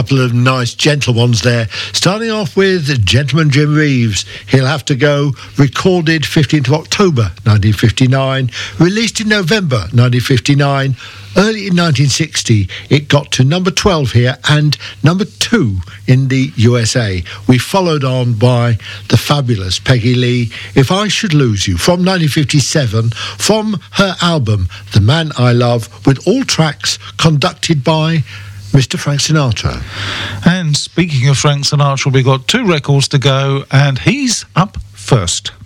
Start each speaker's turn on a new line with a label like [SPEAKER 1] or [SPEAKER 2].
[SPEAKER 1] couple of nice gentle ones there. Starting off with Gentleman Jim Reeves, He'll Have to Go, recorded 15th of October 1959, released in November 1959. Early in 1960, it got to number 12 here and number 2 in the USA. We followed on by the fabulous Peggy Lee, If I Should Lose You, from 1957, from her album The Man I Love, with all tracks conducted by Mr. Frank Sinatra.
[SPEAKER 2] And speaking of Frank Sinatra, we've got 2 records to go, and he's up first.